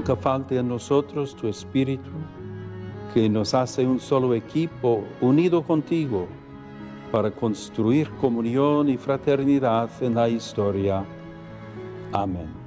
nunca falte en nosotros tu Espíritu, que nos hace un solo equipo unido contigo para construir comunión y fraternidad en la historia. Amén.